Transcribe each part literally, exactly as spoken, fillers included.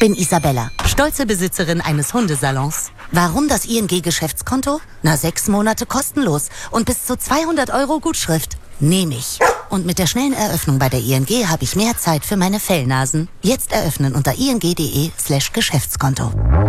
bin Isabella, stolze Besitzerin eines Hundesalons. Warum das I N G-Geschäftskonto? Na, sechs Monate kostenlos und bis zu zweihundert Euro Gutschrift. Nehme ich. Und mit der schnellen Eröffnung bei der I N G habe ich mehr Zeit für meine Fellnasen. Jetzt eröffnen unter ing.de slash Geschäftskonto.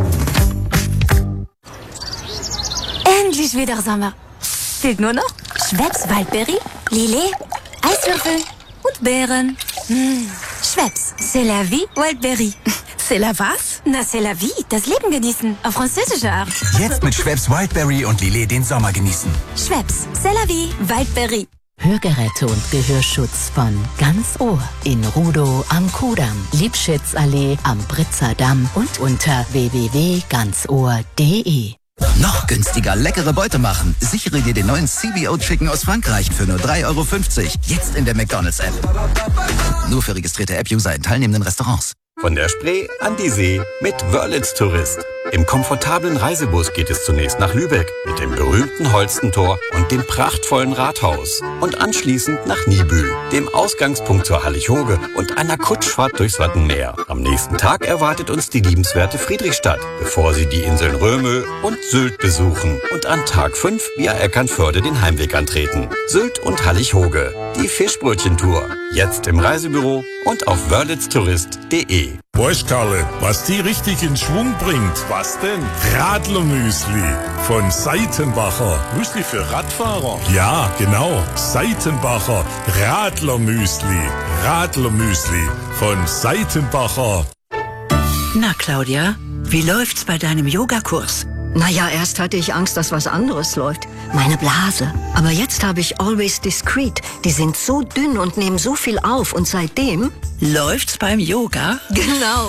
Endlich wieder Sommer. Fehlt nur noch Schweppes Waldberry, Lillet, Eiswürfel und Beeren. Mmh. Schweppes, c'est la vie, Waldberry. C'est la was? Na, c'est la vie, das Leben genießen, auf französische Art. Jetzt mit Schweppes Wildberry und Lillet den Sommer genießen. Schweppes, c'est la vie, Waldberry. Hörgeräte und Gehörschutz von Ganz Ohr in Rudow am Kudamm, Liebschitzallee am Britzer Damm und unter w w w punkt ganz ohr punkt d e. Noch günstiger leckere Beute machen. Sichere dir den neuen C B O Chicken aus Frankreich für nur drei Euro fünfzig. Jetzt in der McDonald's-App. Nur für registrierte App-User in teilnehmenden Restaurants. Von der Spree an die See mit Wörlitz Tourist. Im komfortablen Reisebus geht es zunächst nach Lübeck mit dem berühmten Holstentor und dem prachtvollen Rathaus. Und anschließend nach Niebüll, dem Ausgangspunkt zur Hallig-Hoge und einer Kutschfahrt durchs Wattenmeer. Am nächsten Tag erwartet uns die liebenswerte Friedrichstadt, bevor Sie die Inseln Römel und Sylt besuchen. Und an Tag fünf via Eckernförde den Heimweg antreten. Sylt und Hallig-Hoge, die Fischbrötchentour. Jetzt im Reisebüro und auf wörlitztourist punkt de. Weißt, Karle, was die richtig in Schwung bringt? Was denn? Radlermüsli von Seitenbacher. Müsli für Radfahrer? Ja, genau. Seitenbacher Radlermüsli. Radlermüsli von Seitenbacher. Na, Claudia, wie läuft's bei deinem Yogakurs? Naja, erst hatte ich Angst, dass was anderes läuft. Meine Blase. Aber jetzt habe ich Always Discreet. Die sind so dünn und nehmen so viel auf. Und seitdem... Läuft's beim Yoga? Genau.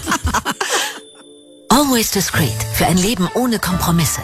Always Discreet. Für ein Leben ohne Kompromisse.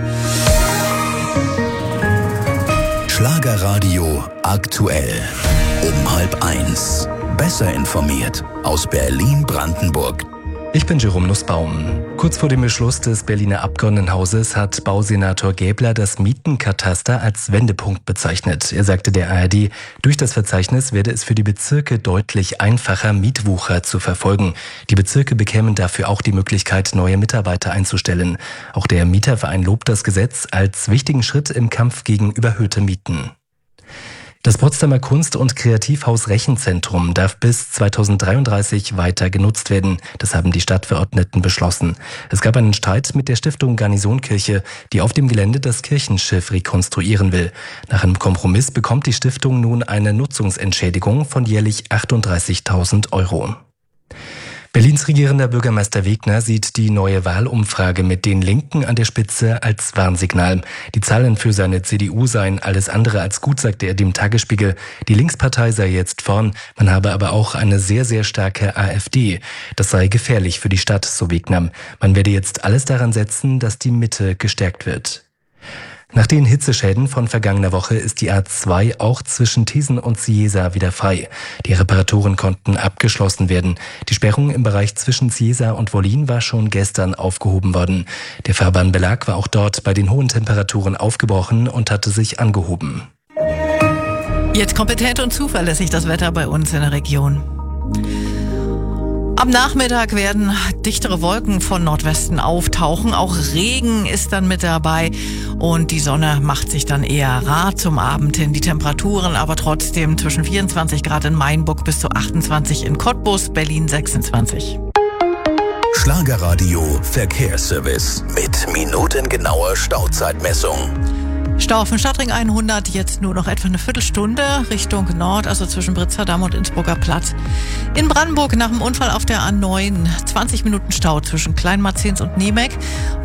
Schlagerradio aktuell. Um halb eins. Besser informiert aus Berlin-Brandenburg. Ich bin Jerome Nussbaum. Kurz vor dem Beschluss des Berliner Abgeordnetenhauses hat Bausenator Gäbler das Mietenkataster als Wendepunkt bezeichnet. Er sagte der A R D, durch das Verzeichnis werde es für die Bezirke deutlich einfacher, Mietwucher zu verfolgen. Die Bezirke bekämen dafür auch die Möglichkeit, neue Mitarbeiter einzustellen. Auch der Mieterverein lobt das Gesetz als wichtigen Schritt im Kampf gegen überhöhte Mieten. Das Potsdamer Kunst- und Kreativhaus Rechenzentrum darf bis zweitausenddreiunddreißig weiter genutzt werden. Das haben die Stadtverordneten beschlossen. Es gab einen Streit mit der Stiftung Garnisonkirche, die auf dem Gelände das Kirchenschiff rekonstruieren will. Nach einem Kompromiss bekommt die Stiftung nun eine Nutzungsentschädigung von jährlich achtunddreißigtausend Euro. Berlins regierender Bürgermeister Wegner sieht die neue Wahlumfrage mit den Linken an der Spitze als Warnsignal. Die Zahlen für seine C D U seien alles andere als gut, sagte er dem Tagesspiegel. Die Linkspartei sei jetzt vorn, man habe aber auch eine sehr, sehr starke A f D. Das sei gefährlich für die Stadt, so Wegner. Man werde jetzt alles daran setzen, dass die Mitte gestärkt wird. Nach den Hitzeschäden von vergangener Woche ist die A zwei auch zwischen Thesen und Cieza wieder frei. Die Reparaturen konnten abgeschlossen werden. Die Sperrung im Bereich zwischen Cieza und Wollin war schon gestern aufgehoben worden. Der Fahrbahnbelag war auch dort bei den hohen Temperaturen aufgebrochen und hatte sich angehoben. Jetzt kompetent und zuverlässig das Wetter bei uns in der Region. Am Nachmittag werden dichtere Wolken von Nordwesten auftauchen. Auch Regen ist dann mit dabei und die Sonne macht sich dann eher rar zum Abend hin. Die Temperaturen aber trotzdem zwischen vierundzwanzig Grad in Mainburg bis zu achtundzwanzig in Cottbus, Berlin sechsundzwanzig. Schlagerradio Verkehrsservice mit minutengenauer Stauzeitmessung. Stau auf dem Stadtring hundert, jetzt nur noch etwa eine Viertelstunde Richtung Nord, also zwischen Britzer und Innsbrucker Platz. In Brandenburg nach dem Unfall auf der A neun zwanzig Minuten Stau zwischen Kleinmarzens und Niemeck.